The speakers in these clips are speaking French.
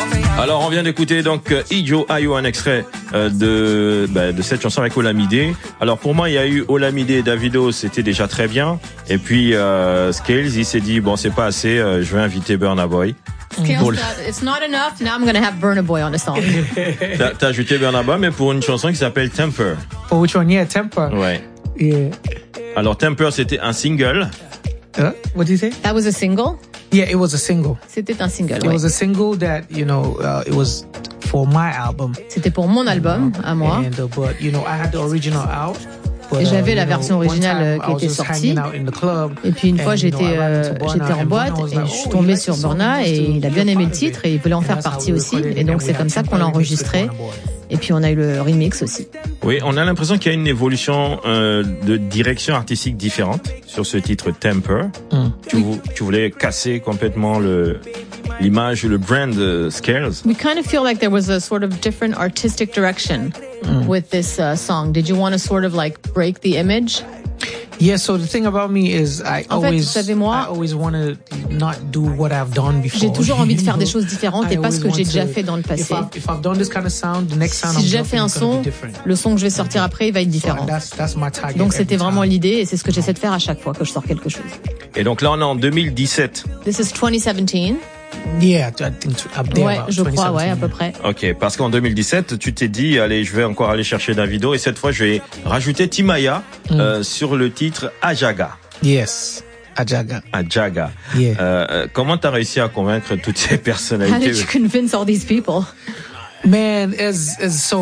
Alors on vient d'écouter donc Ijo Ayo, un extrait de cette chanson avec Olamide. Alors pour moi il y a eu Olamide et Davido, c'était déjà très bien. Et puis Scales il s'est dit bon c'est pas assez, je vais inviter Burna Boy. Scales, it's not enough. Now I'm gonna have Burna Boy on the song. T'as ajouté Burna Boy mais pour une chanson qui s'appelle Temper. For which one? Yeah, Temper. Ouais. Yeah. Alors Temper c'était un single. What did you say? That was a single? Yeah, it was a single. C'était un single, It was a single that, it was for my album. C'était pour mon album, à moi. And, but, I had the original out. Et j'avais la version originale qui était sortie. Et puis une fois, j'étais en boîte et je suis tombée sur Burna et il a bien aimé le titre et il voulait en faire partie aussi. Et donc c'est comme ça qu'on l'a enregistré. Et puis on a eu le remix aussi. Oui, on a l'impression qu'il y a une évolution de direction artistique différente sur ce titre Temper. Tu voulais casser complètement l'image, le brand Scales. We kind of feel like there was a sort of different artistic direction with this song. Did you want to sort of like break the image? Yeah, so the thing about me is I always want to not do what I've done before. J'ai toujours envie de faire des choses différentes et pas ce que j'ai déjà fait dans le passé. If I've done this kind of sound, the next sound si j'ai fait un son, le son que je vais sortir après, il va être différent. That's my target. Donc c'était vraiment l'idée et c'est ce que j'essaie de faire à chaque fois que je sors quelque chose. Et donc là on est en 2017. This is 2017. Yeah, I think ouais, je crois, ouais, à peu près. Ok, parce qu'en 2017, tu t'es dit, allez, je vais encore aller chercher Davido, et cette fois, je vais rajouter Timaya sur le titre Ajaga. Yes, Ajaga. Ajaga. Yeah. Comment t'as réussi à convaincre toutes ces personnalités? How did you convince all these people? Man, as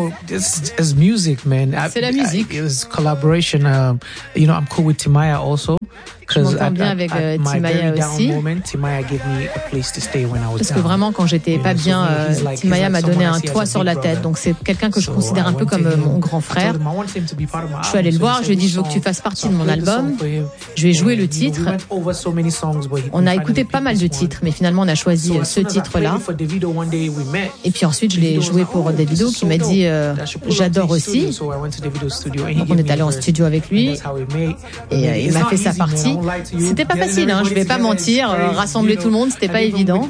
music, man. C'est la musique. It was collaboration. I'm cool with Timaya also. Je m'entends bien avec Timaya aussi. Parce que vraiment, quand j'étais pas bien, Timaya m'a donné un toit sur la tête. Donc c'est quelqu'un que je considère un peu comme mon grand frère. Je suis allée le voir, je lui ai dit je veux que tu fasses partie de mon album. Je lui ai joué le titre. On a écouté pas mal de titres, mais finalement on a choisi ce titre-là. Et puis ensuite je l'ai joué pour Davido qui m'a dit j'adore aussi. Donc on est allé en studio avec lui et il m'a fait sa partie. C'était pas facile, je vais pas mentir, rassembler tout le monde, c'était pas évident.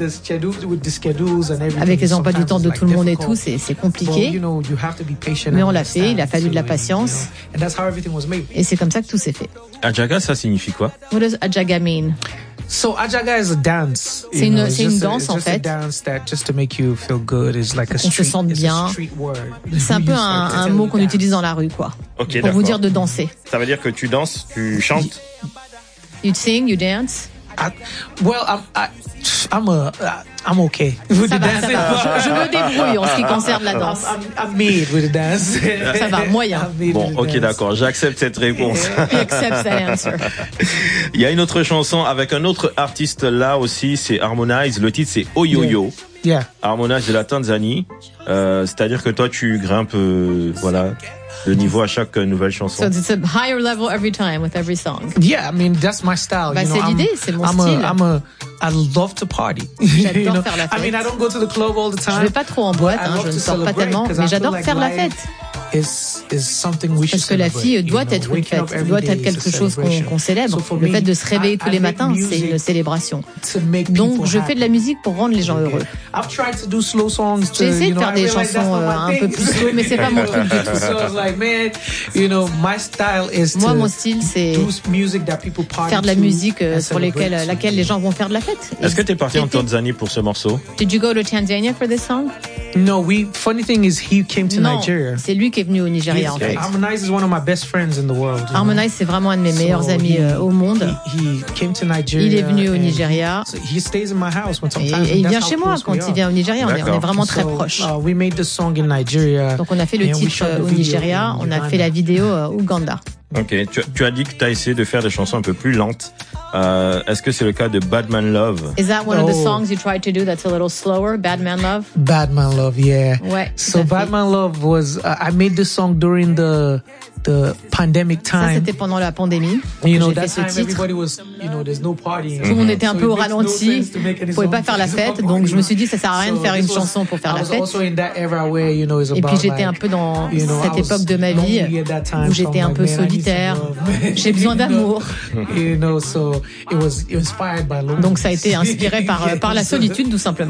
Avec les emplois du temps de tout le monde et tout, c'est compliqué. Mais on l'a fait, il a fallu de la patience. Et c'est comme ça que tout s'est fait. Ajaga, ça signifie quoi? What does Ajaga mean? So Ajaga is a dance. C'est une danse en fait. On se sente bien. C'est un peu un mot qu'on utilise dans la rue, quoi. Okay, pour vous dire de danser. Ça veut dire que tu danses, tu chantes? You sing, you dance. I'm okay with the dance. Je me débrouille en ce qui concerne la danse. I'm made with the dance. Ça va, moyen. Bon, ok, d'accord, j'accepte cette réponse. He accepts that answer. Il y a une autre chanson avec un autre artiste là aussi, c'est Harmonize. Le titre c'est Oyoyo. Yeah. Harmonize de la Tanzanie. C'est-à-dire que toi tu grimpes, le niveau à chaque nouvelle chanson. So it's a higher level every time with every song. Yeah, I mean that's my style. C'est l'idée, c'est mon style. I love to party. J'adore faire la fête. I mean I don't go to the club all the time. Je vais pas trop en boîte, je ne sors pas tellement, mais j'adore faire la fête. Is something we should Parce que la fille doit être une fête, doit être quelque chose qu'on célèbre. Le fait de se réveiller tous les matins, c'est une célébration. Donc je fais de la musique pour rendre les gens heureux. J'ai essayé de faire des chansons un peu plus slow, mais c'est pas mon truc du tout. Moi, mon style, c'est faire de la musique sur laquelle les gens vont faire de la fête. Est-ce que t'es parti en Tanzanie pour ce morceau? Did you go to Tanzania for this song? No, funny thing is he came to Nigeria. C'est lui qui est venu au Nigeria en fait. Harmonize is one of my best friends in the world. Harmonize, c'est vraiment un de mes meilleurs amis au monde. He came to Nigeria. Il est venu au Nigeria. He stays in my house when sometimes. Et il vient chez moi quand il vient au Nigeria. On est vraiment très proches. We made the song in Nigeria. Donc on a fait le titre au Nigeria. On a fait la vidéo au Ouganda. Ok, tu as dit que tu as essayé de faire des chansons un peu plus lentes. Est-ce que c'est le cas de Bad Man Love? Is that one of the songs you tried to do that's a little slower, Bad Man Love? Bad Man Love, yeah. Ouais. So Bad Man Love was I made this song during the pandemic time. Ça c'était pendant la pandémie. J'ai fait ce titre. Tout le monde était un peu au ralenti. On pouvait pas faire la fête, donc je me suis dit ça sert à rien de faire une chanson pour faire la fête. Et puis j'étais un peu dans cette époque de ma vie où j'étais un peu solitaire. J'ai besoin d'amour. Donc ça a été inspiré par la solitude tout simplement.